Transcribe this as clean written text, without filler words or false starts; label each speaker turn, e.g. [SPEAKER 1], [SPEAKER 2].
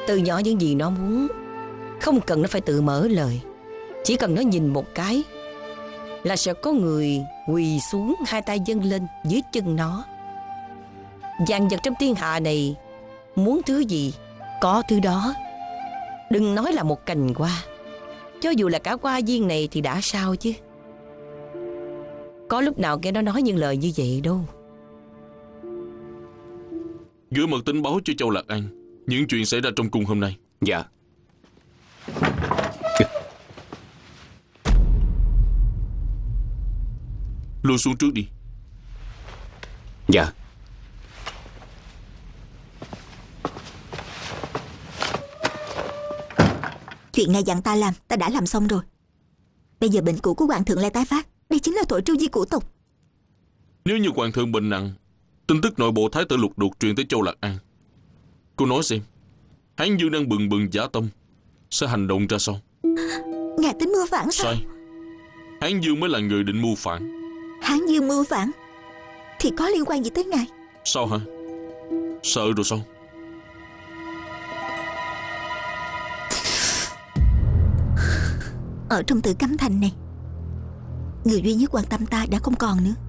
[SPEAKER 1] Từ nhỏ những gì nó muốn, không cần nó phải tự mở lời. Chỉ cần nó nhìn một cái là sẽ có người quỳ xuống, hai tay dâng lên dưới chân nó. Vạn vật trong thiên hạ này muốn thứ gì có thứ đó. Đừng nói là một cành hoa, cho dù là cả hoa viên này thì đã sao chứ. Có lúc nào nghe nó nói những lời như vậy đâu.
[SPEAKER 2] Gửi mật tín báo cho Châu Lạc An những chuyện xảy ra trong cung hôm nay.
[SPEAKER 3] Dạ.
[SPEAKER 2] Lui xuống trước đi.
[SPEAKER 3] Dạ.
[SPEAKER 4] Chuyện ngài dặn ta làm, ta đã làm xong rồi. Bây giờ bệnh cũ của hoàng thượng lại tái phát. Đây chính là tội tru di của tộc.
[SPEAKER 2] Nếu như hoàng thượng bệnh nặng, tin tức nội bộ thái tử Lục Đột truyền tới Châu Lạc An, cô nói xem, Hán Dương đang bừng bừng dã tâm sẽ hành động ra sao?
[SPEAKER 4] Ngài tính mưu phản sao?
[SPEAKER 2] Sai. Hán Dương mới là người định mưu phản.
[SPEAKER 4] Hán Dương mưu phản thì có liên quan gì tới ngài?
[SPEAKER 2] Sao hả? Sợ rồi sao?
[SPEAKER 4] Ở trong Tử Cấm Thành này, người duy nhất quan tâm ta đã không còn nữa.